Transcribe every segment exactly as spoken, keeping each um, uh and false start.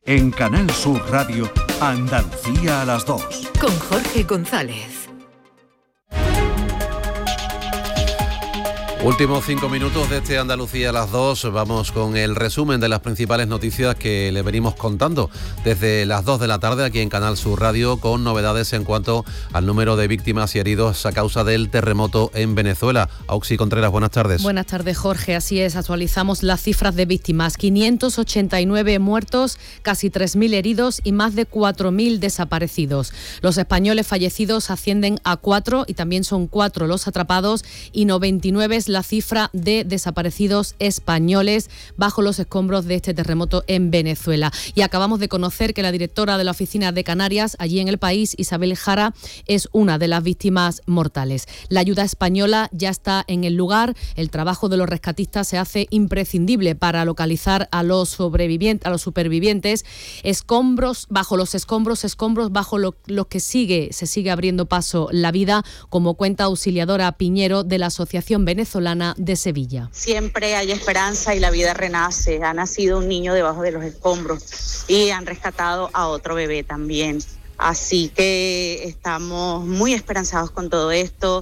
En Canal Sur Radio, Andalucía a las dos. Con Jorge González. Últimos cinco minutos de este Andalucía a las dos. Vamos con el resumen de las principales noticias que le venimos contando desde las dos de la tarde aquí en Canal Sur Radio, con novedades en cuanto al número de víctimas y heridos a causa del terremoto en Venezuela. Auxi Contreras, buenas tardes. Buenas tardes, Jorge. Así es, actualizamos las cifras de víctimas. quinientos ochenta y nueve muertos, casi tres mil heridos y más de cuatro mil desaparecidos. Los españoles fallecidos ascienden a cuatro y también son cuatro los atrapados y noventa y nueve es la cifra de desaparecidos españoles bajo los escombros de este terremoto en Venezuela. Y acabamos de conocer que la directora de la Oficina de Canarias allí en el país, Isabel Jara, es una de las víctimas mortales. La ayuda española ya está en el lugar. El trabajo de los rescatistas se hace imprescindible para localizar a los sobrevivientes, a los supervivientes. Escombros, bajo los escombros, escombros bajo los lo que sigue, se sigue abriendo paso la vida, como cuenta Auxiliadora Piñero de la Asociación Venezolana de Sevilla. Siempre hay esperanza y la vida renace. Ha nacido un niño debajo de los escombros y han rescatado a otro bebé también. Así que estamos muy esperanzados con todo esto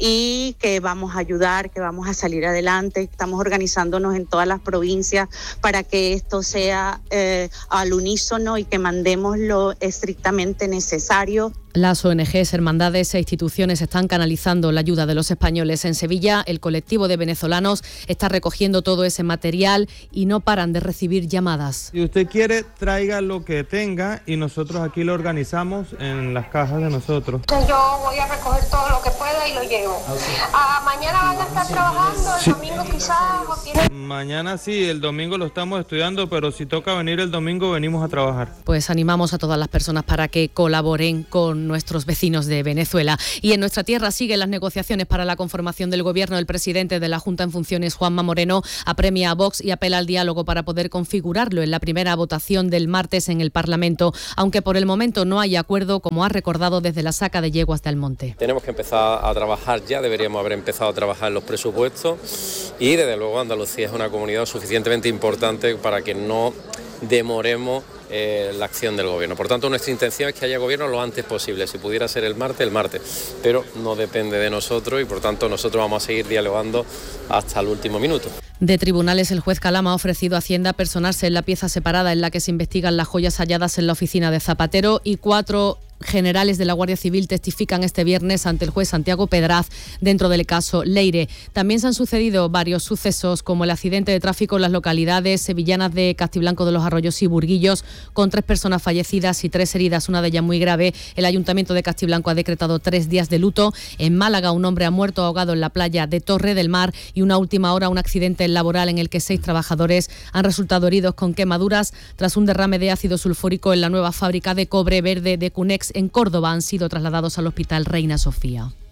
y que vamos a ayudar, que vamos a salir adelante. Estamos organizándonos en todas las provincias para que esto sea eh, al unísono y que mandemos lo estrictamente necesario. Las O N Ges, hermandades e instituciones están canalizando la ayuda de los españoles en Sevilla. El colectivo de venezolanos está recogiendo todo ese material y no paran de recibir llamadas. Si usted quiere, traiga lo que tenga y nosotros aquí lo organizamos en las cajas de nosotros. Yo voy a recoger todo lo que pueda y lo llevo. Ah, ¿mañana van a estar trabajando? ¿El sí. domingo quizás? ¿O tiene... Mañana sí, el domingo lo estamos estudiando, pero si toca venir el domingo, venimos a trabajar. Pues animamos a todas las personas para que colaboren con nuestros vecinos de Venezuela. Y en nuestra tierra siguen las negociaciones para la conformación del gobierno. El presidente de la Junta en funciones, Juanma Moreno, apremia a Vox y apela al diálogo para poder configurarlo en la primera votación del martes en el Parlamento, aunque por el momento no hay acuerdo, como ha recordado desde la saca de yeguas de Almonte. Tenemos que empezar a trabajar ya, deberíamos haber empezado a trabajar en los presupuestos y desde luego Andalucía es una comunidad suficientemente importante para que no demoremos Eh, la acción del gobierno. Por tanto, nuestra intención es que haya gobierno lo antes posible. Si pudiera ser el martes, el martes. Pero no depende de nosotros y, por tanto, nosotros vamos a seguir dialogando hasta el último minuto. De tribunales, el juez Calama ha ofrecido a Hacienda personarse en la pieza separada en la que se investigan las joyas halladas en la oficina de Zapatero, y cuatro generales de la Guardia Civil testifican este viernes ante el juez Santiago Pedraz dentro del caso Leire. También se han sucedido varios sucesos, como el accidente de tráfico en las localidades sevillanas de Castiblanco de los Arroyos y Burguillos, con tres personas fallecidas y tres heridas, una de ellas muy grave. El Ayuntamiento de Castiblanco ha decretado tres días de luto. En Málaga, un hombre ha muerto ahogado en la playa de Torre del Mar, y una última hora, un accidente laboral en el que seis trabajadores han resultado heridos con quemaduras tras un derrame de ácido sulfúrico en la nueva fábrica de cobre verde de Cunex en Córdoba. Han sido trasladados al Hospital Reina Sofía.